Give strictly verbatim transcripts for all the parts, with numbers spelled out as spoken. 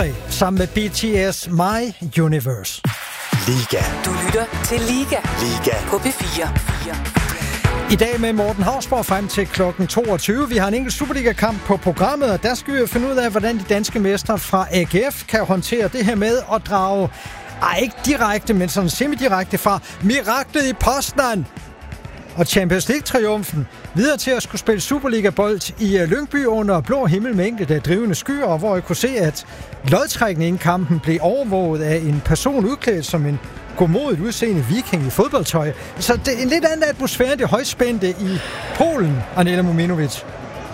Coldplay sammen med B T S My Universe. Liga. Du lytter til Liga. Liga. På P fire. I dag med Morten Hausborg frem til klokken toogtyve. Vi har en enkelt Superliga-kamp på programmet, og der skal vi finde ud af, hvordan de danske mestre fra A G F kan håndtere det her med at drage, ej, ikke direkte, men sådan semi-direkte fra miraklet i Poznan og Champions League-triumfen videre til at skulle spille Superliga-bold i Lyngby under blå himmel med enkelte drivende skyer, og hvor jeg kunne se, at lodtrækningen i kampen blev overvåget af en person udklædt som en godmodigt udseende viking i fodboldtøj. Så det er en lidt anden atmosfære, det højspændte i Polen, Anela Muminovic.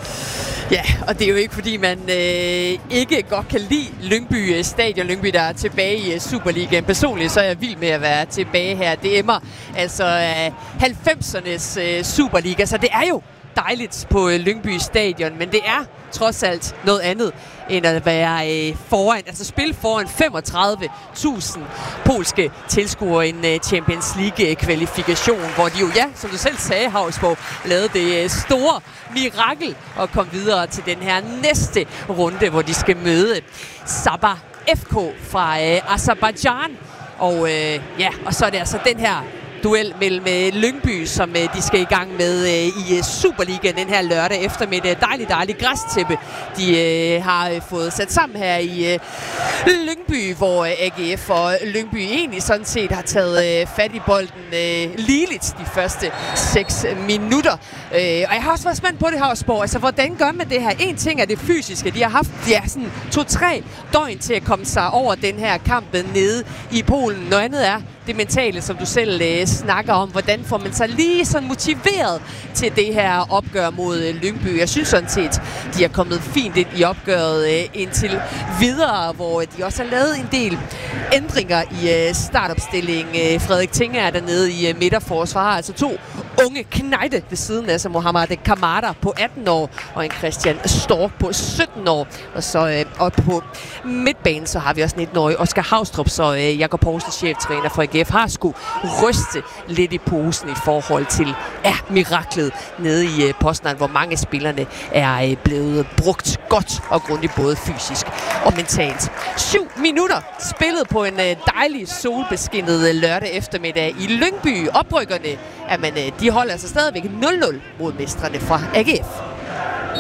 Ja, og det er jo ikke, fordi man øh, ikke godt kan lide Lyngby Stadion. Lyngby, der er tilbage i Superligaen. Personligt så er jeg vild med at være tilbage her. Det emmer altså øh, halvfemsernes øh, Superliga, så det er jo dejligt på øh, Lyngby Stadion, men det er trods alt noget andet end at være øh, foran, altså spille foran femogtredive tusind polske tilskuere i en øh, Champions League-kvalifikation, hvor de jo, ja, som du selv sagde, Hausborg, lavede det øh, store mirakel og kom videre til den her næste runde, hvor de skal møde Sabah F K fra øh, Aserbajdsjan. Og øh, ja, og så er det altså den her duel mellem Lyngby, som de skal i gang med i Superligaen den her lørdag eftermiddag. Dejligt, dejligt græstæppe, de øh, har fået sat sammen her i øh, Lyngby, hvor A G F og Lyngby egentlig sådan set har taget øh, fat i bolden øh, ligeligt de første seks minutter. Øh, og jeg har også været spændt på det her, Hausborg. Altså, hvordan gør man det her? En ting er det fysiske. De har haft ja, sådan to-tre døgn til at komme sig over den her kamp nede i Polen. Noget andet er det mentale, som du selv øh, snakker om. Hvordan får man sig lige sådan motiveret til det her opgør mod øh, Lyngby? Jeg synes sådan set, de er kommet fint ind i opgøret øh, indtil videre, hvor de også har lavet en del ændringer i øh, startopstillingen. Øh, Frederik Tinge er dernede i øh, midterforsvar, altså to unge knejte ved siden af sig. Mohamed Kamada på atten år og en Christian Stork på sytten år. Og så øh, op på midtbanen, så har vi også nitten-årige Oscar Haustrup, så øh, Jakob Poulsen, cheftræner for A G F, har skulle ryste lidt i posen i forhold til ja, miraklet nede i øh, Poznan, hvor mange af spillerne er øh, blevet brugt godt og grundigt, både fysisk og mentalt. Syv minutter spillet på en øh, dejlig solbeskinnet øh, lørdag eftermiddag i Lyngby. Oprykkerne, at man, øh, de holder altså stadigvæk nul nul mod mestrene fra A G F.